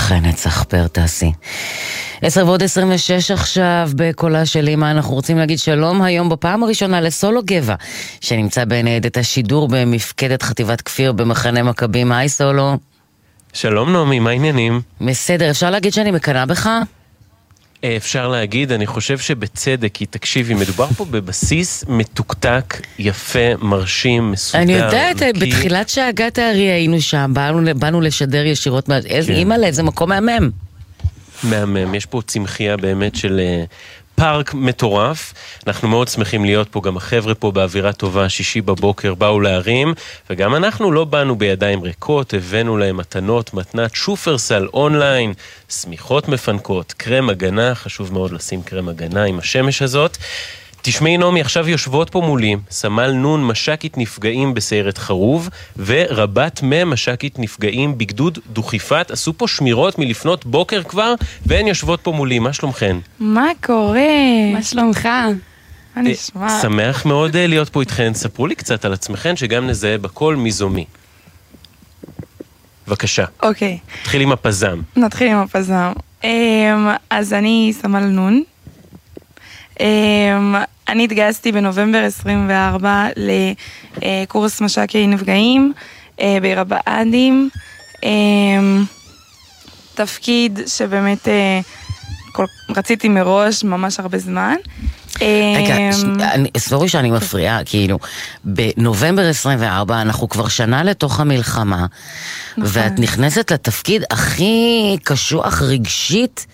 אחרי נצח פרטסי. 10:26 עכשיו בקולה של אמא. אנחנו רוצים להגיד שלום היום בפעם הראשונה לסולו גבע, שנמצא בניידת השידור במפקדת חטיבת כפיר במחנה מכבים. היי סולו. שלום נעמי, מה העניינים? בסדר, אפשר להגיד שאני מקנה בך? אפשר להגיד, אני חושב שבצדק, כי תקשיבי, מדובר פה בבסיס מתוקתק, יפה, מרשים, מסודר. אני יודעת, בתחילת שהגעת הרי היינו שם, באנו לשדר ישירות, איזה אימא'לה, איזה מקום מהמם. מהמם, יש פה צמחייה באמת של פארק מטורף. אנחנו מאוד שמחים להיות פה, גם החבר'ה פה באווירה טובה, שישי בבוקר באו להרים, וגם אנחנו לא באנו בידיים ריקות, הבאנו להם מתנות, מתנת שופרסל אונליין, סמיכות מפנקות, קרם הגנה, חשוב מאוד לשים קרם הגנה עם השמש הזאת. תשמעי נעמי, עכשיו יושבות פה מולי סמל נון מש"קית נפגעים בסיירת חרוב, ורבת מש"קית נפגעים בגדוד דוכיפת. עשו פה שמירות מלפנות בוקר כבר, והן יושבות פה מולי. מה שלומכן? מה קורה? מה שלומך? מה נשמע? שמח מאוד להיות פה איתכן. ספרו לי קצת על עצמכן, שגם נזהה בכל מי זו מי. בבקשה. אוקיי. נתחיל עם הפזם. נתחיל עם הפזם. אז אני סמל נון. אני התגייסתי בנובמבר 24 לקורס מש"קי נפגעים בעיר הבה"דים. תפקיד שבאמת רציתי מראש ממש הרבה זמן. רגע, סבורי שאני מפריעה, כאילו, בנובמבר 24 אנחנו כבר שנה לתוך המלחמה, ואת נכנסת לתפקיד הכי קשוח רגשית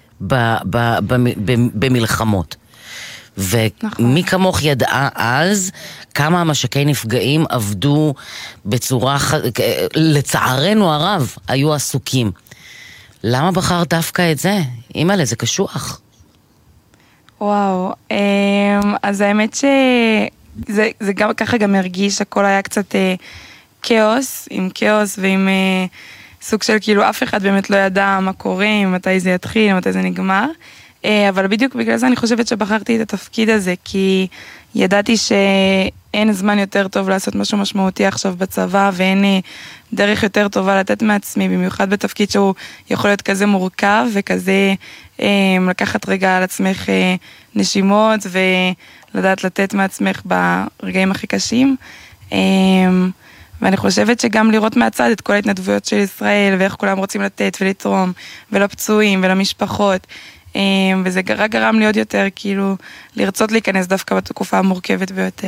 במלחמות. ומי כמוך ידעה אז כמה המש"קי נפגעים עבדו בצורה, לצערנו הרב, היו עסוקים. למה בחרת דווקא את זה? אימא'לה, זה קשוח. וואו, אז האמת שזה גם ככה גם הרגיש, הכל היה קצת כאוס, עם כאוס ועם סוג של כאילו אף אחד באמת לא ידע מה קורה, מתי זה יתחיל, מתי זה נגמר. אבל בדיוק בגלל זה אני חושבת שבחרתי את התפקיד הזה, כי ידעתי שאין זמן יותר טוב לעשות משהו משמעותי עכשיו בצבא, ואין דרך יותר טובה לתת מעצמי, במיוחד בתפקיד שהוא יכול להיות כזה מורכב, וכזה לקחת רגע על עצמך נשימות, ולדעת לתת מעצמך ברגעים הכי קשים. ואני חושבת שגם לראות מהצד את כל ההתנדבויות של ישראל, ואיך כולם רוצים לתת ולתרום, ולפצועים ולמשפחות, וזה רק גרם לי עוד יותר, כאילו, לרצות להיכנס דווקא בתקופה המורכבת ביותר.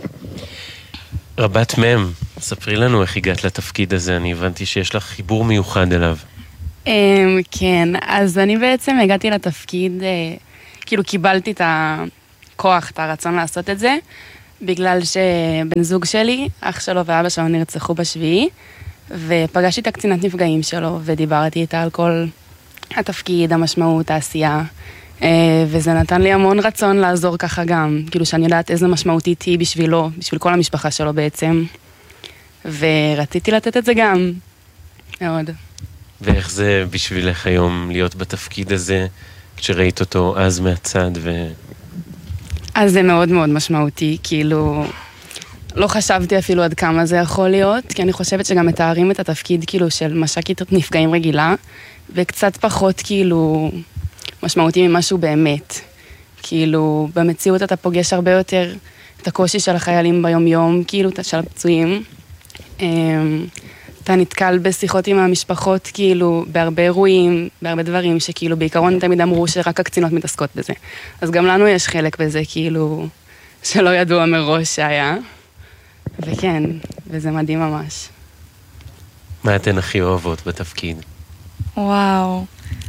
רבת מם, ספרי לנו איך הגעת לתפקיד הזה, אני הבנתי שיש לך חיבור מיוחד אליו. כן, אז אני בעצם הגעתי לתפקיד, כאילו קיבלתי את הכוח, את הרצון לעשות את זה, בגלל שבן זוג שלי, אח שלו ואבא שלו נרצחו בשביעי, ופגשתי את הקצינת נפגעים שלו, ודיברתי איתה על כל התפקיד, המשמעות, העשייה, וזה נתן לי המון רצון לעזור ככה גם, כאילו שאני יודעת איזה משמעותית היא בשבילו, בשביל כל המשפחה שלו בעצם, ורציתי לתת את זה גם, מאוד. ואיך זה בשבילך היום להיות בתפקיד הזה, כשראית אותו אז מהצד אז זה מאוד מאוד משמעותי, כאילו, לא חשבתי אפילו עד כמה זה יכול להיות, כי אני חושבת שגם מתארים את התפקיד כאילו של מש"קית נפגעים רגילה, וקצת פחות כאילו משמעותי ממשהו באמת. כאילו במציאות אתה פוגש הרבה יותר את הקושי של החיילים ביום יום, כאילו של הפצועים. אתה נתקל בשיחות עם המשפחות, כאילו בהרבה אירועים, בהרבה דברים שכאילו בעיקרון תמיד אמרו שרק הקצינות מתעסקות בזה. אז גם לנו יש חלק בזה, כאילו שלא ידוע מראש שהיה. וכן, וזה מדהים ממש. מה אתן הכי אוהבות בתפקיד? וואו.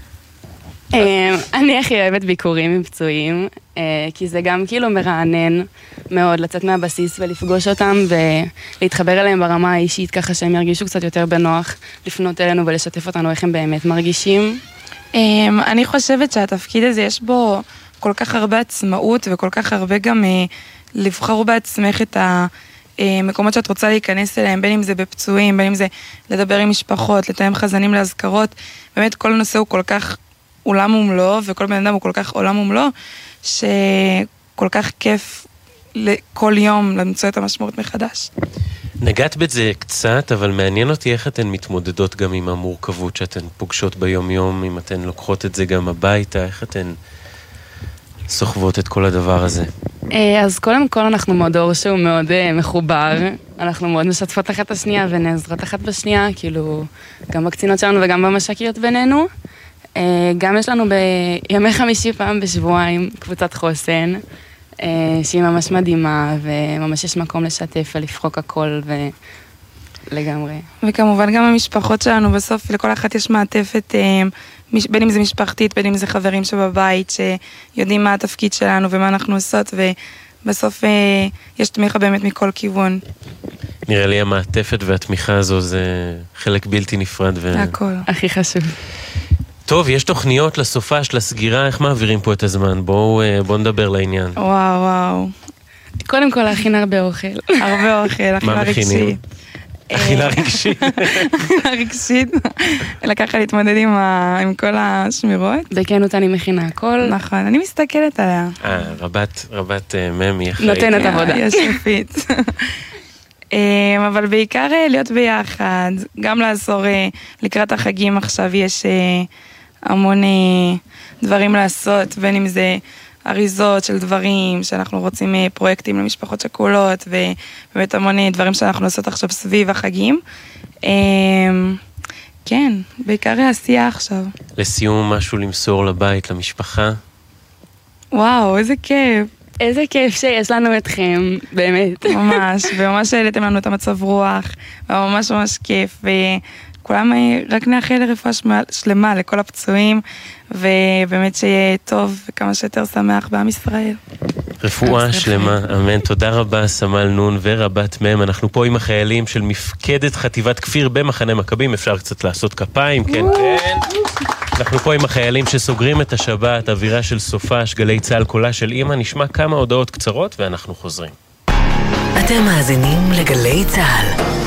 אני הכי אוהבת ביקורים עם פצועים, כי זה גם כאילו מרענן מאוד לצאת מהבסיס ולפגוש אותם ולהתחבר אליהם ברמה האישית, ככה שהם ירגישו קצת יותר בנוח לפנות אלינו ולשתף אותנו איך הם באמת מרגישים. אני חושבת שהתפקיד הזה יש בו כל כך הרבה עצמאות וכל כך הרבה גם לבחור בעצמך את המקומות שאת רוצה להיכנס אליהם, בין אם זה בפצועים, בין אם זה לדבר עם משפחות, לתאם חזנים להזכרות. באמת כל נושא הוא כל כך עולם ומלוא, וכל בן אדם הוא כל כך עולם ומלוא, שכל כך כיף כל יום למצוא את המשמעות מחדש. נגעת בזה קצת, אבל מעניין אותי איך אתן מתמודדות גם עם המורכבות שאתן פוגשות ביום יום, אם אתן לוקחות את זה גם הביתה, איך אתן סוחבות את כל הדבר הזה. אז קודם כל אנחנו מאוד אור שהוא מאוד מחובר, אנחנו מאוד משתפות אחת השנייה ונעזרות אחת בשנייה, כאילו גם בקצינות שלנו וגם במש"קיות בינינו. גם יש לנו בימי חמישי פעם בשבועיים קבוצת חוסן, שהיא ממש מדהימה וממש יש מקום לשתף ולפרוק הכל ולגמרי. וכמובן גם המשפחות שלנו בסוף, לכל אחת יש מעטפת, בין אם זה משפחתית, בין אם זה חברים שבבית, שיודעים מה התפקיד שלנו ומה אנחנו עושות, ובסוף יש תמיכה באמת מכל כיוון. נראה לי המעטפת והתמיכה הזו זה חלק בלתי נפרד. הכל. הכי חשוב. טוב, יש תוכניות לסופש, לסגירה, איך מעבירים פה את הזמן? בואו נדבר לעניין. וואו. קודם כל להכין הרבה אוכל. הרבה אוכל, אכילה רגשית. אכילה רגשית. רגשית. לקחה להתמודד עם כל השמירות. בכנות אני מכינה הכל. נכון, אני מסתכלת עליה. רבת ממי אחראית. נותנת עבודה. יש שפית. אבל בעיקר להיות ביחד, גם לעזור לקראת החגים עכשיו יש המון דברים לעשות, בין אם זה אריזות של דברים, שאנחנו רוצים פרויקטים למשפחות שכולות, ובאמת המון דברים שאנחנו עושות עכשיו סביב החגים. כן, בעיקר העשייה עכשיו. לסיום משהו למסור לבית, למשפחה? וואו, איזה כיף. איזה כיף שיש לנו אתכם, באמת. ממש, וממש העליתם לנו את המצב רוח, וממש ממש כיף, וכולם רק נאחל לרפואה שלמה לכל הפצועים, ובאמת שיהיה טוב וכמה שיותר שמח בעם ישראל. רפואה שלמה, אמן. תודה רבה, סמל נון ורבת מם. אנחנו פה עם החיילים של מפקדת חטיבת כפיר במחנה מכבים, אפשר קצת לעשות כפיים, כן. אנחנו פה עם החיילים שסוגרים את השבת, אווירה של סופש, גלי צהל, קולה של אמא. נשמע כמה הודעות קצרות ואנחנו חוזרים. אתם מאזינים לגלי צהל.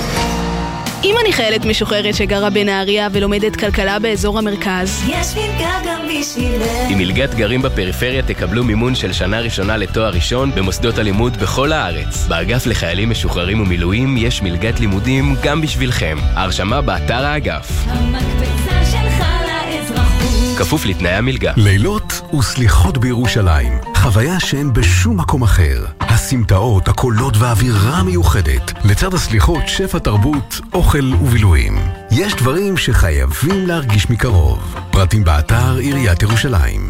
אם אני חיילת משוחררת שגרה בנהריה ולומדת כלכלה באזור המרכז, יש מלגה גם בשבילך. עם מלגת גרים בפריפריה תקבלו מימון של שנה ראשונה לתואר ראשון במוסדות הלימוד בכל הארץ. באגף לחיילים משוחררים ומילואים יש מלגת לימודים גם בשבילכם. ההרשמה באתר האגף. המקפצה שלך לאזרחות. כפוף לתנאי המלגה. לילות וסליחות בירושלים. חוויה שאין בשום מקום אחר. הסמטאות, הקולות והאווירה המיוחדת. לצד הסליחות, שפע תרבות, אוכל ובילויים. יש דברים שחייבים להרגיש מקרוב. פרטים באתר עיריית ירושלים.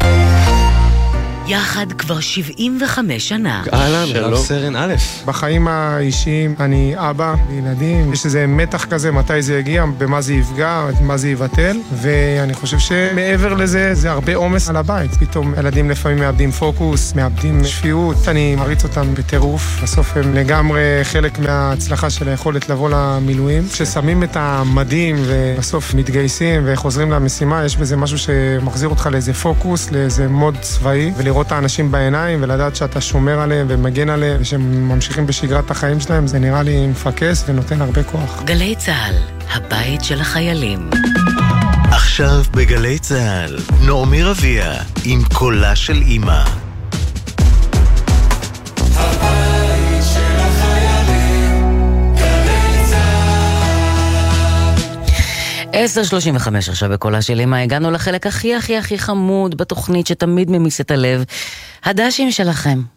יחד כבר 75 שנה. אהלן, רב סרן א'. בחיים האישיים אני אבא לילדים, יש איזה מתח כזה, מתי זה יגיע, במה זה יפגע, מה זה יבטל, ואני חושב שמעבר לזה, זה הרבה עומס על הבית. פתאום ילדים לפעמים מאבדים פוקוס, מאבדים שפיות, אני מריץ אותם בטירוף, בסוף הם לגמרי חלק מההצלחה של היכולת לבוא למילואים. כששמים את המדים ובסוף מתגייסים וחוזרים למשימה, יש בזה משהו שמחזיר אותך לאיזה פוקוס, לאיזה מוד צבאי, לראות את האנשים בעיניים ולדעת שאתה שומר עליהם ומגן עליהם ושהם ממשיכים בשגרת החיים שלהם, זה נראה לי מפקס ונותן הרבה כוח. גלי צהל, הבית של החיילים. עכשיו בגלי צהל, נעמי רביע עם קולה של אמא. הבית של החיילים, גלי צהל. 10:35 עכשיו בקולה של אמא, הגענו לחלק הכי חמוד בתוכנית שתמיד ממיס את הלב, הדשים שלכם.